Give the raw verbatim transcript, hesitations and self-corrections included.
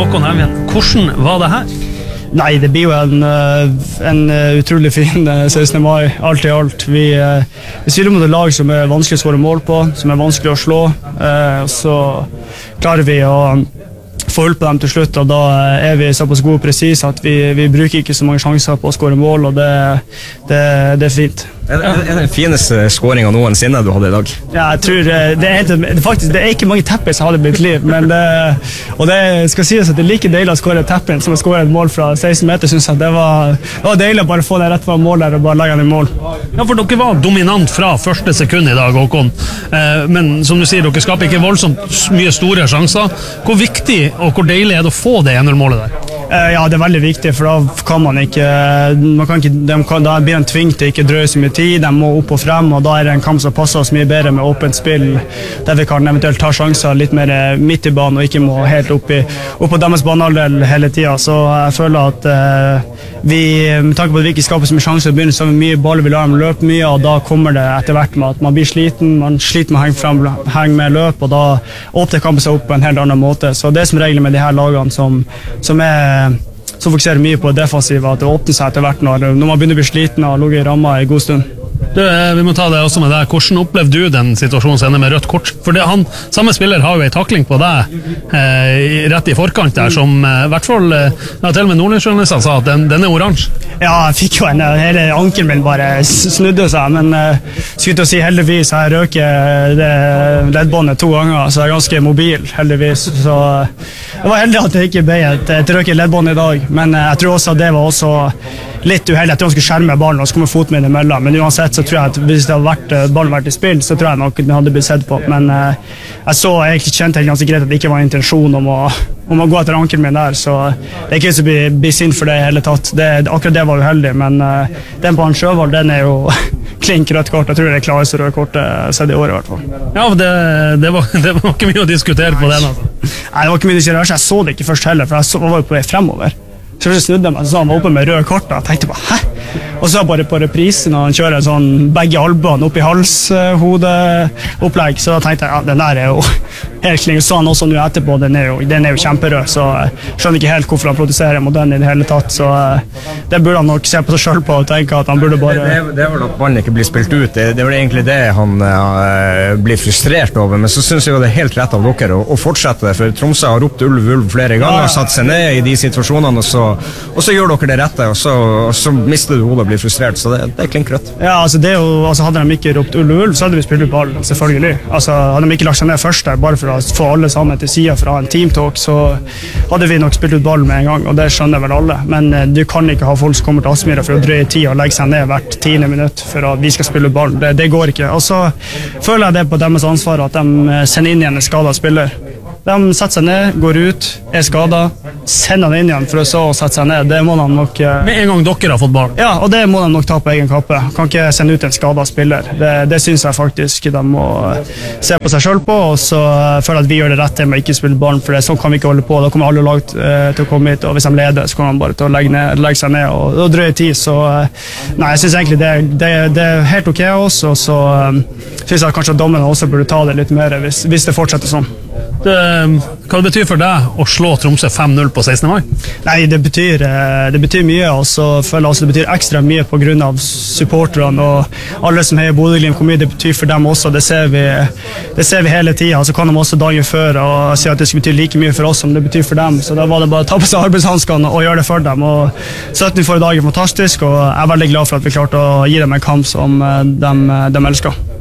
Håkon Evjen, hvordan var det her? Nei, det blir jo en, en utrolig fin sekstende mai, alt i alt. Vi, vi spiller mot et lag som er vanskelig å skåre mål på, som er vanskelig å slå. Så klarer vi å få hull på dem til slutt, og da er vi såpass gode og precis at vi, vi bruker ikke så mange sjanser på å skåre mål, og det, det, det er fint. Er det, er det den fineste skåringen noensinne du hadde i dag? Ja, jeg tror det er, helt, faktisk, det er ikke mange tappes jeg hadde i mitt liv, men det, og det skal sies at det er like deilig å skåre tappen som å skåre et mål fra seksten meter, synes jeg. Det var, det var deilig å bare få det rett fra mål der og bare legge den i mål. Ja, for dere var dominant fra første sekund i dag, Håkon. Eh, men som du sier, dere skaper ikke voldsomt mye store sjanser. Hvor viktig og hvor deilig er det å få det en null-målet der? Eh, ja, det er veldig viktig, for da kan man ikke, man kan ikke de kan, da blir en tving til ikke drøye så mye tid, de må opp og frem, og da er det en kamp som passer oss mye bedre med åpent spill, der vi kan eventuelt ta sjanser litt mer midt i banen, og ikke må helt opp, i, opp på deres banehalvdel hele tiden. Så jeg føler at eh, vi, med tanke på at vi ikke skaper så mye sjanser, begynner så mye baller, vi lar dem løpe mye, og da kommer det etter hvert med at man blir sliten, man sliter med å henge, frem, henge med løp, og da åpner kampen seg opp på en helt annen måte. Så det er som regel med de her lagene som, som er som fokuserer mye på defensiv, at det åpner seg etter hvert når, når man begynner å bli sliten og ligger i ramma i god stund. Du, vi må ta det også med deg. Hvordan opplevde du den situasjonen som ender med rødt kort? For det, han, samme spiller har jo en takling på deg eh, rett i forkant der, som eh, i hvert fall eh, ja, til og med Nordlandsjournalisten sa at den, den er oransje. Ja, jeg fikk jo en, hele ankelen min bare snudde seg, men uh, skulle til å si heldigvis har jeg røket det leddbåndet to ganger, så jeg er ganske mobil, heldigvis. Så uh, det var heldig at det ikke ble et, et røket leddbånd i dag, men uh, jeg tror også at det var også litt uheldig. Jeg tror han skulle skjerme ballen og så komme foten min imellom, men uansett så tror jeg at hvis det hadde vært, ballen vært i spill, så tror jeg nok den hadde blitt sett på. Men uh, jeg så egentlig kjente helt ganske greit at det ikke var en intensjon om å, om å gå etter ankelen min der, så det er ikke så bli, bli sint for det i hele tatt. Det, akkurat det var uheldig, men uh, den på han Sjøvold, den er jo klink rødt kort. Jeg tror det er klareste rødt kort jeg sett i år i hvert fall. Ja, det, det, var, det var ikke mye å diskutere på den, altså. Nei, det var ikke mye å diskutere. Jeg så det ikke først heller, for jeg så, var jo på vei fremover. Så jeg snudde meg, så sa han var oppe med røde kort, og jeg tenkte bare, hæ? Og så bare på reprisen, og han kjører sånn begge albuene opp i hals-hodeopplegg, så da tenkte jeg, ja, den der er jo helt kling. Så han også nå etterpå, den er jo, den er jo kjemperød, så jeg skjønner ikke helt hvorfor han protesterer mot den i det hele tatt, så det burde han nok se på seg selv på, og tenke at han burde bare... Det, det, det er vel at ballen ikke blir spilt ut, det, det er vel egentlig det han uh, blir frustrert over, men så synes jeg jo det er helt rett av dere å, å fortsette det, for Tromsø har ropt ulv, ulv flere ganger, ja. Satt seg ned i de situasjonene, og så og så gjør dere det rette, og så, og så mister du hodet og blir frustrert, så det, det er klink rødt. Ja, altså det er jo, altså hadde de ikke ropt ulv ulv, så hadde vi spilt ut ball, selvfølgelig. Altså hadde de ikke lagt seg ned først der, bare for å få alle sammen til siden for å ha en teamtalk, så hadde vi nok spilt ut ball med en gang, og det skjønner vel alle. Men eh, du kan ikke ha folk som kommer til Aspmyra for å drøye tid og legge seg ned hvert tiende minutt for at vi skal spille ut ball. Det, det går ikke. Og så føler jeg det på deres ansvar at de sender inn igjen en skadet spiller. De setter seg ned, går ut, er skadet, sender han inn igjen for å så sette seg ned. Det må de nok... Uh... Med en gang dere har fått ball. Ja, og det må de nok ta på egen kappe. Kan ikke sende ut en skadet spiller. Det, det synes jeg faktisk de må se på seg selv på, og så føler jeg at vi gjør det rette med å ikke spille ballen, for det, sånn kan vi ikke holde på. Da kommer alle lag uh, til å komme hit, og hvis de leder, så kommer de bare til å legge, ned, legge seg ned og, og drøye tid. Så uh, nei, jeg synes egentlig det, det, det er helt ok også, og så um, synes jeg kanskje at dommerne også burde ta det litt mer hvis, hvis det fortsetter sånn. Det, hva det betyr for deg å slå Tromsø fem null på sekstende mai? Nei, det betyr, det betyr mye, og så føler jeg også det betyr ekstra mye på grunn av supporterne og alle som heier Bodø-Glimt, hvor mye det betyr for dem også. Det ser vi, det ser vi hele tiden, så kan de også dagen før og si at det skal bety like mye for oss som det betyr for dem, så da var det bare å ta på seg arbeidshanskene og gjøre det for dem. Og sytten for i dag er fantastisk, og jeg er veldig glad for at vi klarte å gi dem en kamp som de, de elsker.